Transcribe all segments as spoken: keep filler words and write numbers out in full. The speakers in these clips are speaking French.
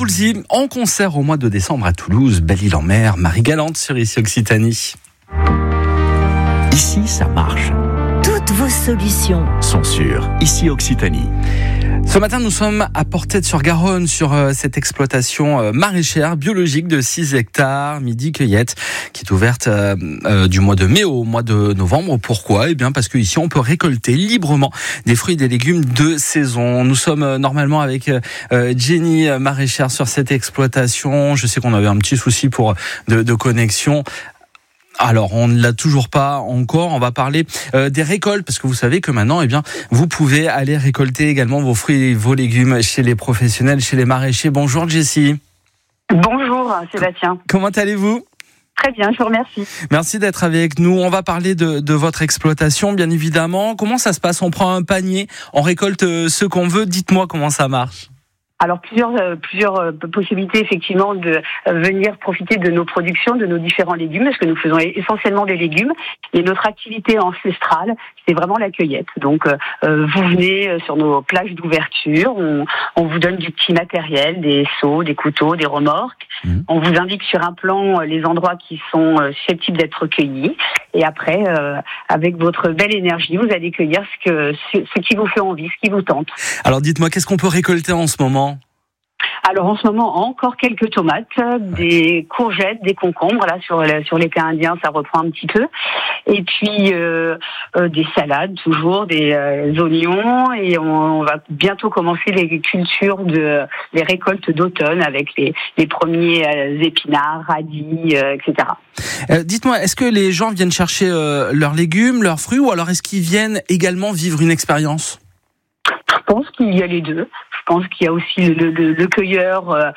Woolsey en concert au mois de décembre à Toulouse, Belle-Île-en-Mer, Marie-Galante sur Ici Occitanie. Ici, ça marche. Toutes vos solutions Sont sur Ici Occitanie. Ce matin, nous sommes à Portet-sur-Garonne sur euh, cette exploitation euh, maraîchère biologique de six hectares, Midi Cueillette, qui est ouverte euh, euh, du mois de mai au mois de novembre. Pourquoi ? Eh bien, parce qu'ici, on peut récolter librement des fruits et des légumes de saison. Nous sommes euh, normalement avec euh, Jenny, euh, maraîchère sur cette exploitation. Je sais qu'on avait un petit souci pour de, de connexion. Alors, on ne l'a toujours pas encore. On va parler euh, des récoltes, parce que vous savez que maintenant, eh bien, vous pouvez aller récolter également vos fruits et vos légumes chez les professionnels, chez les maraîchers. Bonjour Jessie. Bonjour Sébastien. Comment allez-vous ? Très bien, je vous remercie. Merci d'être avec nous. On va parler de, de votre exploitation, bien évidemment. Comment ça se passe ? On prend un panier, on récolte ce qu'on veut. Dites-moi comment ça marche. Alors plusieurs euh, plusieurs euh, possibilités effectivement de euh, venir profiter de nos productions, de nos différents légumes, parce que nous faisons essentiellement des légumes. Et notre activité ancestrale, c'est vraiment la cueillette. Donc euh, vous venez sur nos plages d'ouverture, on, on vous donne du petit matériel, des seaux, des couteaux, des remorques. Mmh. On vous indique sur un plan les endroits qui sont susceptibles d'être cueillis. Et après, euh, avec votre belle énergie, vous allez cueillir ce que ce, ce qui vous fait envie, ce qui vous tente. Alors dites-moi, qu'est-ce qu'on peut récolter en ce moment ? Alors en ce moment, encore quelques tomates, des courgettes, des concombres. Là, sur sur l'été indien, ça reprend un petit peu. Et puis euh, euh, des salades, toujours des euh, oignons. Et on, on va bientôt commencer les cultures de les récoltes d'automne avec les les premiers euh, épinards, radis, euh, et cetera. Euh, dites-moi, est-ce que les gens viennent chercher euh, leurs légumes, leurs fruits, ou alors est-ce qu'ils viennent également vivre une expérience ? Je pense qu'il y a les deux. Je pense qu'il y a aussi le, le, le cueilleur euh,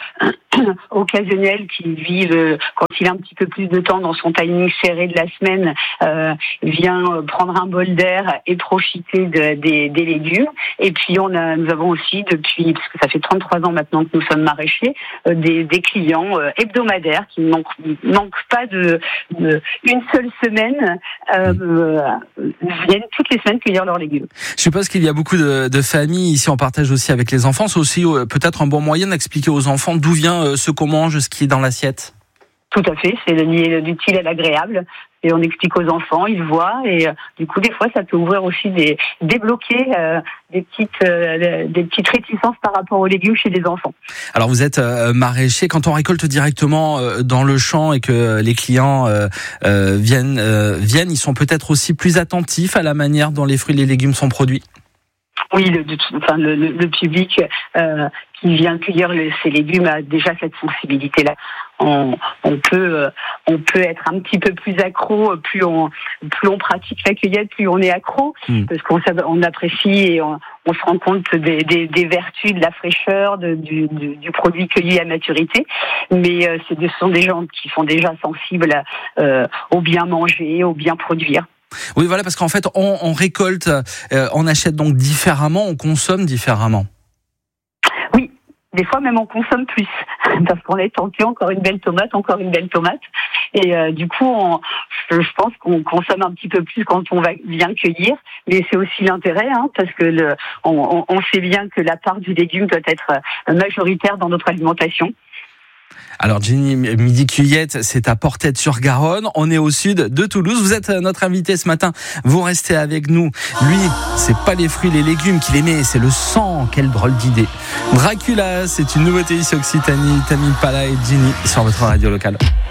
occasionnel qui vit le, quand il a un petit peu plus de temps dans son timing serré de la semaine, euh, vient prendre un bol d'air et profiter de, des, des légumes. Et puis on a, nous avons aussi depuis, parce que ça fait trente-trois ans maintenant que nous sommes maraîchers, euh, des, des clients euh, hebdomadaires qui ne manquent, manquent pas de, de une seule semaine, euh, euh, viennent toutes les semaines cueillir leurs légumes. Je suppose qu'il y a beaucoup de, de familles ici, on partage aussi avec les enfants. C'est aussi euh, peut-être un bon moyen d'expliquer aux enfants d'où vient euh, ce qu'on mange, ce qui est dans l'assiette. Tout à fait, c'est lié l'utile à l'agréable. Et on explique aux enfants, ils voient, et euh, du coup, des fois, ça peut ouvrir aussi des débloquer euh, des petites euh, des petites réticences par rapport aux légumes chez les enfants. Alors, vous êtes euh, maraîcher. Quand on récolte directement euh, dans le champ et que les clients euh, euh, viennent euh, viennent, ils sont peut-être aussi plus attentifs à la manière dont les fruits et les légumes sont produits. Oui, le, enfin, le, le, le public euh, qui vient cueillir le, ces légumes a déjà cette sensibilité-là. On, on peut, euh, on peut être un petit peu plus accro, plus on, plus on pratique la cueillette, plus on est accro, mmh. parce qu'on on apprécie et on, on se rend compte des, des, des vertus, de la fraîcheur, de, du, du, du produit cueilli à maturité. Mais euh, ce sont des gens qui sont déjà sensibles euh, au bien manger, au bien produire. Oui, voilà, parce qu'en fait, on, on récolte, euh, on achète donc différemment, on consomme différemment. Oui, des fois même on consomme plus, parce qu'on est tenté, encore une belle tomate, encore une belle tomate. Et euh, du coup, on, je pense qu'on consomme un petit peu plus quand on va bien cueillir, mais c'est aussi l'intérêt, hein, parce que le, on, on sait bien que la part du légume doit être majoritaire dans notre alimentation. Alors Jenny, Midi Cueillette, c'est à Portet-sur-Garonne. On est au sud de Toulouse. Vous êtes notre invité ce matin. Vous restez avec nous. Lui, c'est pas les fruits, les légumes qu'il aimait, c'est le sang. Quelle drôle d'idée. Dracula, c'est une nouveauté ici Occitanie. Tamim Pala et Jenny sur votre radio locale.